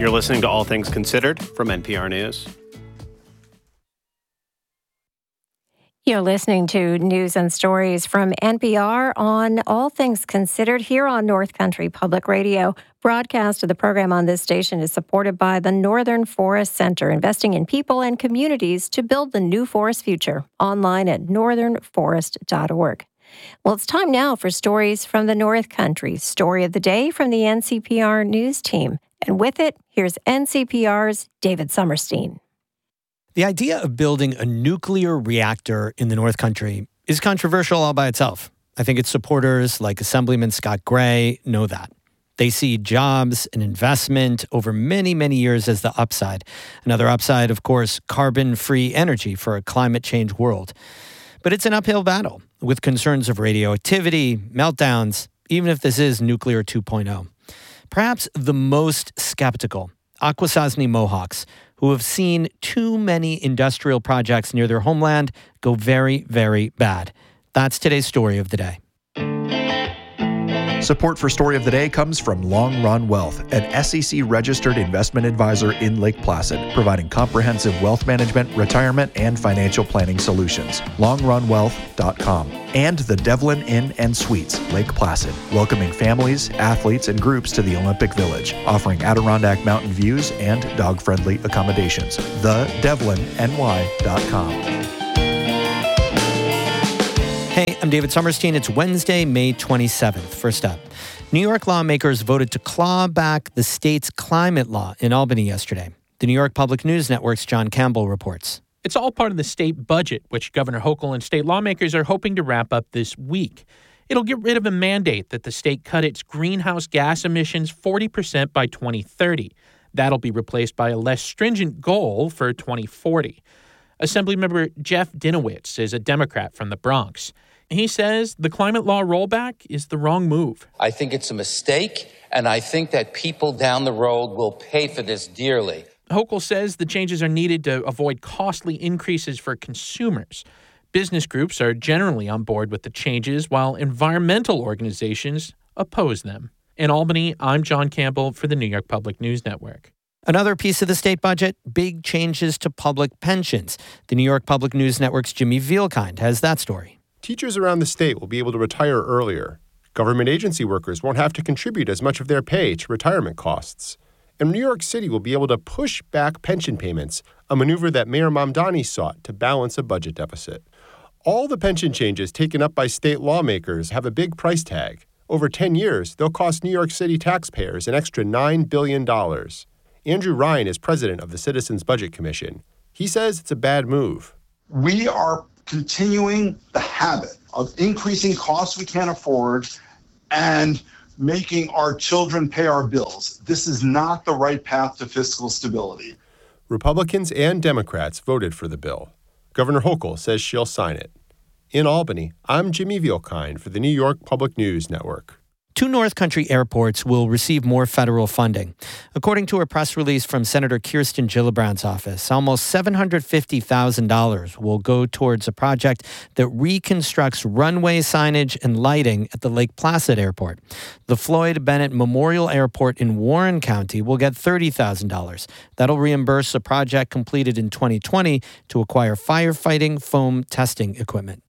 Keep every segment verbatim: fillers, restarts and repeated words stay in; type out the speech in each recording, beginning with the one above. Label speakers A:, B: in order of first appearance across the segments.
A: You're listening to All Things Considered from N P R News.
B: You're listening to news and stories from N P R on All Things Considered here on North Country Public Radio. Broadcast of the program on this station is supported by the Northern Forest Center, investing in people and communities to build the new forest future. Online at northern forest dot org. Well, it's time now for stories from the North Country. Story of the day from the N C P R News team. And with it, here's N C P R's David Sommerstein.
C: The idea of building a nuclear reactor in the North Country is controversial all by itself. I think its supporters, like Assemblyman Scott Gray, know that. They see jobs and investment over many, many years as the upside. Another upside, of course, carbon-free energy for a climate change world. But it's an uphill battle with concerns of radioactivity, meltdowns, even if this is nuclear two point oh. Perhaps the most skeptical, Akwesasne Mohawks, who have seen too many industrial projects near their homeland go very, very bad. That's today's story of the day.
D: Support for Story of the Day comes from Long Run Wealth, an S E C-registered investment advisor in Lake Placid, providing comprehensive wealth management, retirement, and financial planning solutions. long run wealth dot com. And the Devlin Inn and Suites, Lake Placid, welcoming families, athletes, and groups to the Olympic Village, offering Adirondack mountain views and dog-friendly accommodations. the devlin n y dot com.
C: Hey, I'm David Sommerstein. It's Wednesday, May twenty-seventh. First up, New York lawmakers voted to claw back the state's climate law in Albany yesterday. The New York Public News Network's John Campbell reports.
E: It's all part of the state budget, which Governor Hochul and state lawmakers are hoping to wrap up this week. It'll get rid of a mandate that the state cut its greenhouse gas emissions forty percent by twenty thirty. That'll be replaced by a less stringent goal for twenty forty. Assemblymember Jeff Dinowitz is a Democrat from the Bronx. He says the climate law rollback is the wrong move.
F: I think it's a mistake, and I think that people down the road will pay for this dearly.
E: Hochul says the changes are needed to avoid costly increases for consumers. Business groups are generally on board with the changes, while environmental organizations oppose them. In Albany, I'm John Campbell for the New York Public News Network.
C: Another piece of the state budget, big changes to public pensions. The New York Public News Network's Jimmy Vielkind has that story.
G: Teachers around the state will be able to retire earlier. Government agency workers won't have to contribute as much of their pay to retirement costs. And New York City will be able to push back pension payments, a maneuver that Mayor Mamdani sought to balance a budget deficit. All the pension changes taken up by state lawmakers have a big price tag. Over ten years, they'll cost New York City taxpayers an extra nine billion dollars. Andrew Ryan is president of the Citizens Budget Commission. He says it's a bad move.
H: We are continuing the habit of increasing costs we can't afford and making our children pay our bills. This is not the right path to fiscal stability.
G: Republicans and Democrats voted for the bill. Governor Hochul says she'll sign it. In Albany, I'm Jimmy Vielkind for the New York Public News Network.
C: Two North Country airports will receive more federal funding. According to a press release from Senator Kirsten Gillibrand's office, almost seven hundred fifty thousand dollars will go towards a project that reconstructs runway signage and lighting at the Lake Placid Airport. The Floyd Bennett Memorial Airport in Warren County will get thirty thousand dollars. That'll reimburse a project completed in twenty twenty to acquire firefighting foam testing equipment.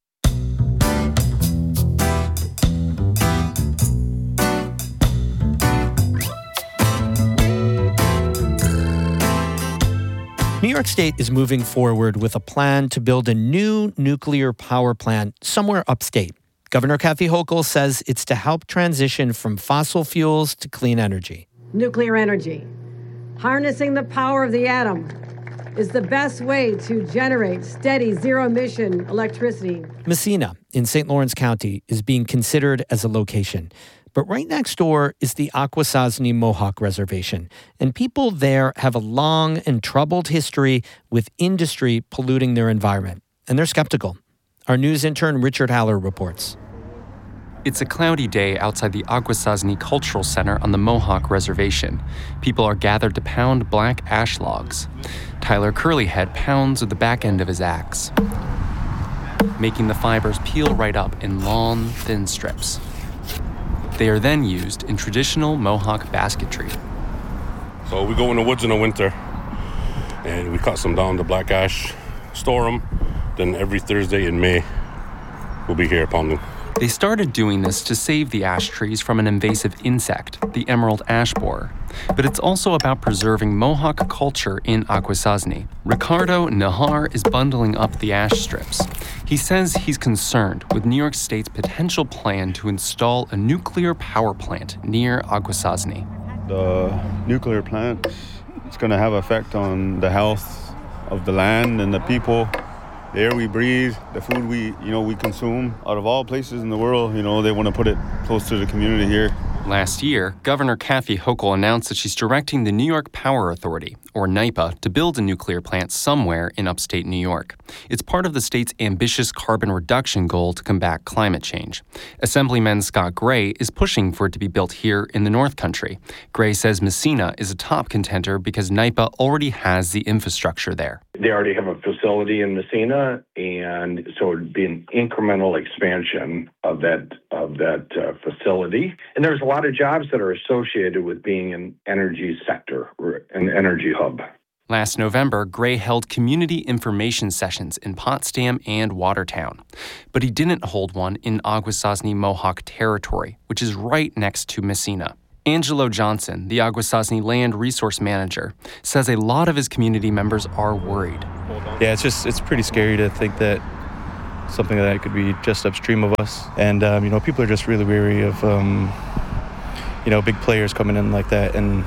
C: New York State is moving forward with a plan to build a new nuclear power plant somewhere upstate. Governor Kathy Hochul says it's to help transition from fossil fuels to clean energy.
I: Nuclear energy, harnessing the power of the atom, is the best way to generate steady, zero-emission electricity.
C: Messina in Saint Lawrence County is being considered as a location. But right next door is the Akwesasne Mohawk Reservation, and people there have a long and troubled history with industry polluting their environment, and they're skeptical. Our news intern Richard Haller reports.
J: It's a cloudy day outside the Akwesasne Cultural Center on the Mohawk Reservation. People are gathered to pound black ash logs. Tyler Curlyhead pounds with the back end of his axe, making the fibers peel right up in long, thin strips. They are then used in traditional Mohawk basketry.
K: So we go in the woods in the winter, and we cut some down to black ash, store them. Then every Thursday in May, we'll be here pounding.
J: They started doing this to save the ash trees from an invasive insect, the emerald ash borer. But it's also about preserving Mohawk culture in Akwesasne. Ricardo Nahar is bundling up the ash strips. He says he's concerned with New York State's potential plan to install a nuclear power plant near Akwesasne.
L: The nuclear plant is going to have effect on the health of the land and the people. The air we breathe, the food we, you know, we consume. Out of all places in the world, you know, they want to put it close to the community here.
J: Last year, Governor Kathy Hochul announced that she's directing the New York Power Authority, or NYPA, to build a nuclear plant somewhere in upstate New York. It's part of the state's ambitious carbon reduction goal to combat climate change. Assemblyman Scott Gray is pushing for it to be built here in the North Country. Gray says Messina is a top contender because NYPA already has the infrastructure there.
M: They already have a facility in Messina, and so it'd be an incremental expansion of that of that uh, facility. And there's a lot of jobs that are associated with being an energy sector or an energy hub.
J: Last November, Gray held community information sessions in Potsdam and Watertown. But he didn't hold one in Akwesasne Mohawk territory, which is right next to Messina. Angelo Johnson, the Akwesasne land resource manager, says a lot of his community members are worried.
N: Yeah, it's just, it's pretty scary to think that something like that could be just upstream of us. And, um, you know, people are just really weary of, um, you know, big players coming in like that and,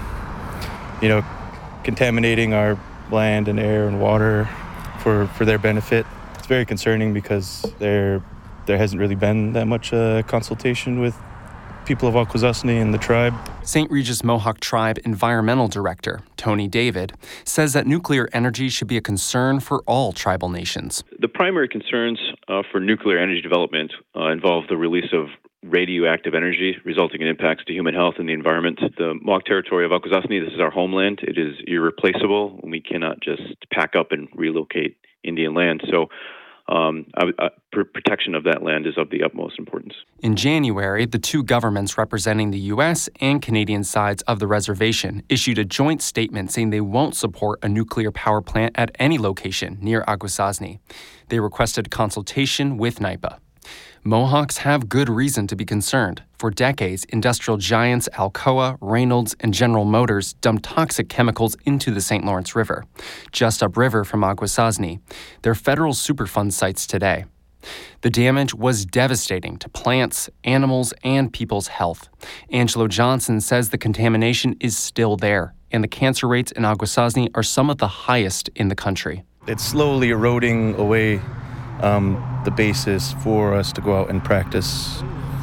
N: you know, contaminating our land and air and water for, for their benefit. It's very concerning because there, there hasn't really been that much uh, consultation with people of Akwesasne and the tribe.
J: Saint Regis Mohawk Tribe Environmental Director Tony David says that nuclear energy should be a concern for all tribal nations.
O: The primary concerns uh, for nuclear energy development uh, involve the release of radioactive energy resulting in impacts to human health and the environment. The Mohawk territory of Akwesasne, this is our homeland. It is irreplaceable. We cannot just pack up and relocate Indian land. So Um, uh, uh, pr- protection of that land is of the utmost importance.
J: In January, the two governments representing the U S and Canadian sides of the reservation issued a joint statement saying they won't support a nuclear power plant at any location near Akwesasne. They requested consultation with NYPA. Mohawks have good reason to be concerned. For decades, industrial giants Alcoa, Reynolds, and General Motors dumped toxic chemicals into the Saint Lawrence River, just upriver from Akwesasne. They're federal Superfund sites today. The damage was devastating to plants, animals, and people's health. Angelo Johnson says the contamination is still there, and the cancer rates in Akwesasne are some of the highest in the country.
N: It's slowly eroding away um, the basis for us to go out and practice,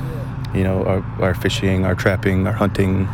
N: you know, our, our fishing, our trapping, our hunting,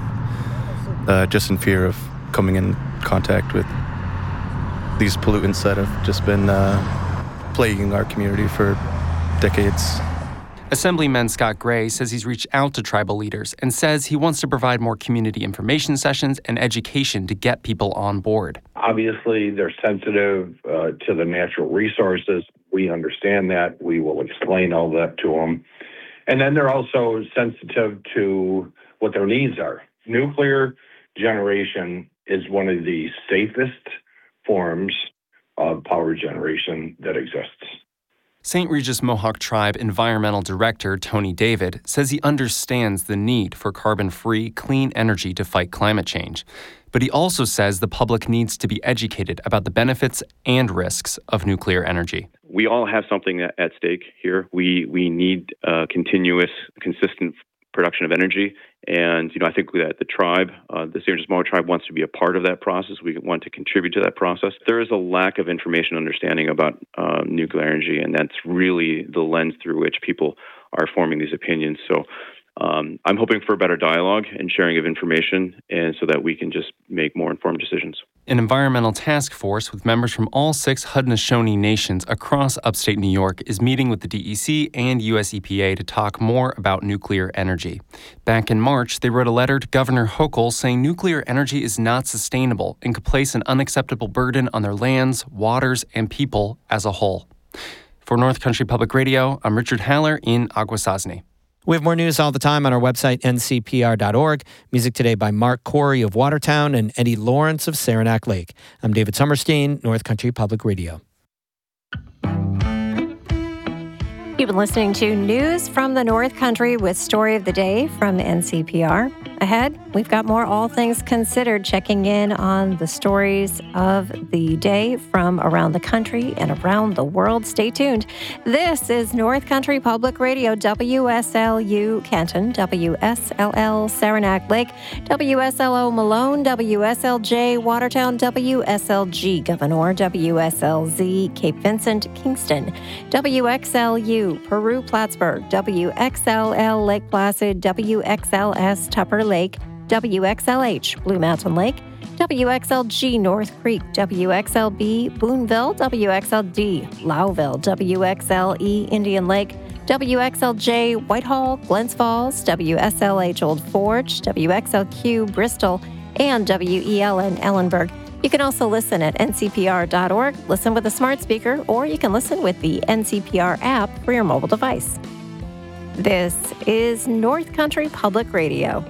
N: uh, just in fear of coming in contact with these pollutants that have just been uh, plaguing our community for decades.
J: Assemblyman Scott Gray says he's reached out to tribal leaders and says he wants to provide more community information sessions and education to get people on board.
M: Obviously, they're sensitive uh, to the natural resources. We understand that. We will explain all that to them. And then they're also sensitive to what their needs are. Nuclear generation is one of the safest forms of power generation that exists.
J: Saint Regis Mohawk Tribe Environmental Director Tony David says he understands the need for carbon-free, clean energy to fight climate change. But he also says the public needs to be educated about the benefits and risks of nuclear energy.
O: We all have something at stake here. We we need uh, continuous, consistent production of energy. And, you know, I think that the tribe, uh, the Saint Regis Mohawk tribe wants to be a part of that process. We want to contribute to that process. There is a lack of information and understanding about uh, nuclear energy, and that's really the lens through which people are forming these opinions. So um, I'm hoping for a better dialogue and sharing of information, and so that we can just make more informed decisions.
J: An environmental task force with members from all six Haudenosaunee nations across upstate New York is meeting with the D E C and U S E P A to talk more about nuclear energy. Back in March, they wrote a letter to Governor Hochul saying nuclear energy is not sustainable and could place an unacceptable burden on their lands, waters, and people as a whole. For North Country Public Radio, I'm Richard Haller in Akwesasne.
C: We have more news all the time on our website, N C P R dot org. Music today by Mark Corey of Watertown and Eddie Lawrence of Saranac Lake. I'm David Summerstein, North Country Public Radio.
B: You've been listening to News from the North Country with Story of the Day from N C P R. Ahead, we've got more All Things Considered, checking in on the stories of the day from around the country and around the world. Stay tuned. This is North Country Public Radio, W S L U Canton, W S L L Saranac Lake, W S L O Malone, W S L J Watertown, W S L G Governor, W S L Z Cape Vincent, Kingston, W X L U Peru Plattsburgh, W X L L Lake Placid, W X L S Tupper Lake, W X L H Blue Mountain Lake, W X L G North Creek, W X L B Boonville, W X L D Lowville, W X L E Indian Lake, W X L J Whitehall, Glens Falls, W S L H Old Forge, W X L Q Bristol, and W E L N Ellenburg. You can also listen at N C P R dot org, listen with a smart speaker, or you can listen with the N C P R app for your mobile device. This is North Country Public Radio.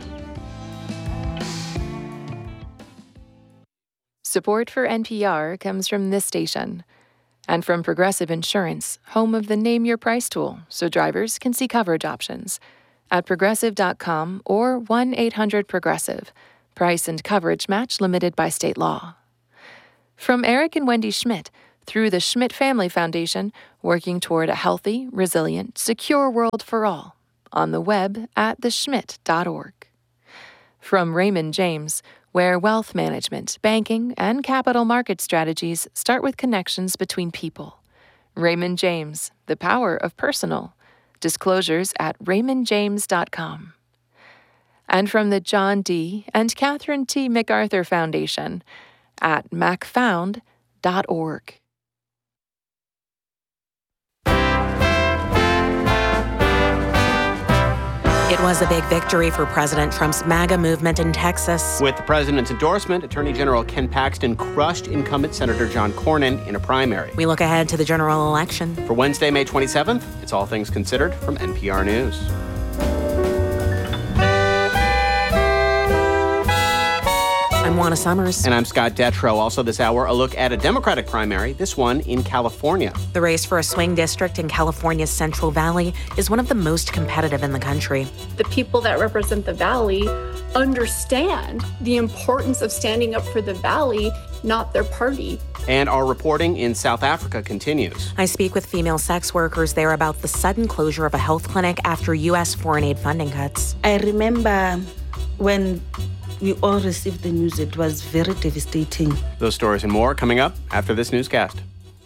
P: Support for N P R comes from this station and from Progressive Insurance, home of the Name Your Price tool, so drivers can see coverage options at progressive dot com or one eight hundred progressive. Price and coverage match limited by state law. From Eric and Wendy Schmidt, through the Schmidt Family Foundation, working toward a healthy, resilient, secure world for all. On the web at the schmidt dot org. From Raymond James, where wealth management, banking, and capital market strategies start with connections between people. Raymond James, the power of personal. Disclosures at raymond james dot com. And from the John D. and Catherine T. MacArthur Foundation at mac found dot org.
Q: It was a big victory for President Trump's MAGA movement in Texas.
A: With the president's endorsement, Attorney General Ken Paxton crushed incumbent Senator John Cornyn in a primary.
Q: We look ahead to the general election.
A: For Wednesday, May twenty-seventh, it's All Things Considered from N P R News.
Q: I'm Juana Summers.
A: And I'm Scott Detrow. Also this hour, a look at a Democratic primary, this one in California.
Q: The race for a swing district in California's Central Valley is one of the most competitive in the country.
R: The people that represent the Valley understand the importance of standing up for the Valley, not their party.
A: And our reporting in South Africa continues.
Q: I speak with female sex workers there about the sudden closure of a health clinic after U S foreign aid funding cuts.
S: I remember when we all received the news, it was very devastating.
A: Those stories and more coming up after this newscast.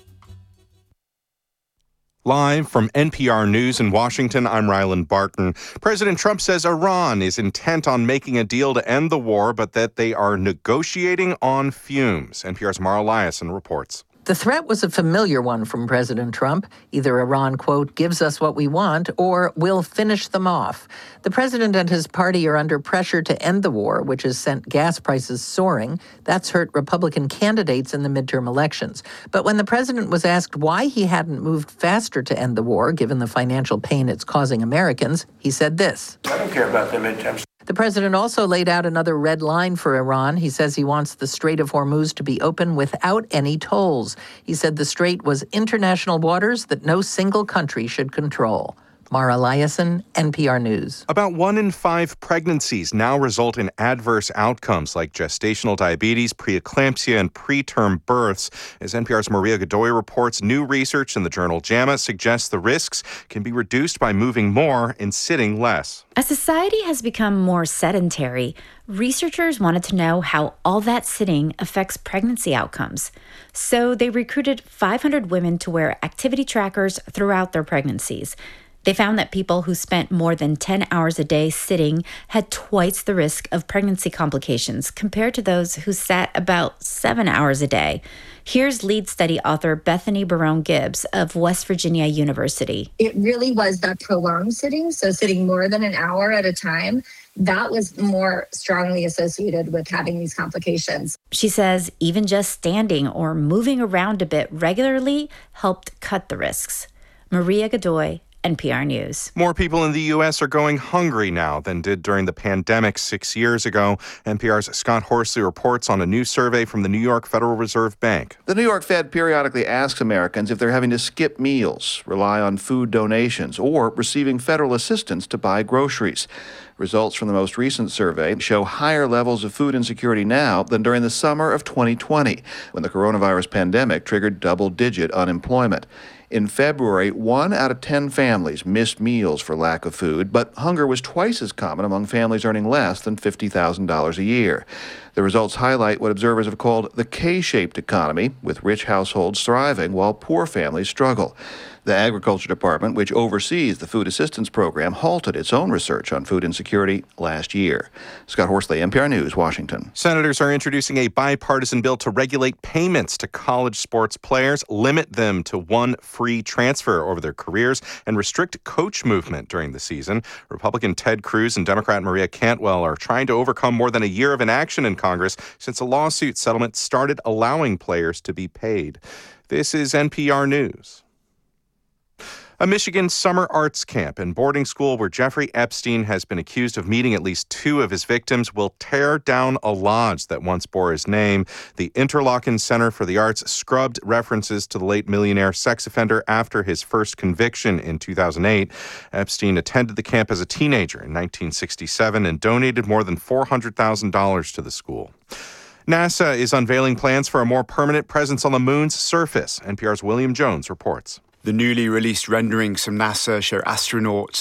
T: Live from N P R News in Washington, I'm Ryland Barton. President Trump says Iran is intent on making a deal to end the war, but that they are negotiating on fumes. N P R's Mara Liasson reports.
U: The threat was a familiar one from President Trump. Either Iran, quote, gives us what we want, or we'll finish them off. The president and his party are under pressure to end the war, which has sent gas prices soaring. That's hurt Republican candidates in the midterm elections. But when the president was asked why he hadn't moved faster to end the war, given the financial pain it's causing Americans, he said this.
V: I don't care about the midterms.
U: The president also laid out another red line for Iran. He says he wants the Strait of Hormuz to be open without any tolls. He said the strait was international waters that no single country should control. Mara Liasson, N P R News.
T: About one in five pregnancies now result in adverse outcomes like gestational diabetes, preeclampsia, and preterm births. As N P R's Maria Godoy reports, new research in the journal JAMA suggests the risks can be reduced by moving more and sitting less.
W: As society has become more sedentary, researchers wanted to know how all that sitting affects pregnancy outcomes. So they recruited five hundred women to wear activity trackers throughout their pregnancies. They found that people who spent more than ten hours a day sitting had twice the risk of pregnancy complications compared to those who sat about seven hours a day. Here's lead study author Bethany Barone Gibbs of West Virginia University.
X: It really was that prolonged sitting, so sitting more than an hour at a time, that was more strongly associated with having these complications.
W: She says even just standing or moving around a bit regularly helped cut the risks. Maria Godoy, N P R News.
T: More people in the U S are going hungry now than did during the pandemic six years ago. N P R's Scott Horsley reports on a new survey from the New York Federal Reserve Bank.
D: The New York Fed periodically asks Americans if they're having to skip meals, rely on food donations, or receiving federal assistance to buy groceries. Results from the most recent survey show higher levels of food insecurity now than during the summer of twenty twenty, when the coronavirus pandemic triggered double-digit unemployment. In February, one out of ten families missed meals for lack of food, but hunger was twice as common among families earning less than fifty thousand dollars a year. The results highlight what observers have called the K-shaped economy, with rich households thriving while poor families struggle. The Agriculture Department, which oversees the food assistance program, halted its own research on food insecurity last year. Scott Horsley, N P R News, Washington.
T: Senators are introducing a bipartisan bill to regulate payments to college sports players, limit them to one free transfer over their careers, and restrict coach movement during the season. Republican Ted Cruz and Democrat Maria Cantwell are trying to overcome more than a year of inaction in Congress since a lawsuit settlement started allowing players to be paid. This is N P R News. A Michigan summer arts camp and boarding school where Jeffrey Epstein has been accused of meeting at least two of his victims will tear down a lodge that once bore his name. The Interlochen Center for the Arts scrubbed references to the late millionaire sex offender after his first conviction in two thousand eight. Epstein attended the camp as a teenager in nineteen sixty-seven and donated more than four hundred thousand dollars to the school. NASA is unveiling plans for a more permanent presence on the moon's surface. N P R's William Jones reports.
E: The newly released renderings from NASA show astronauts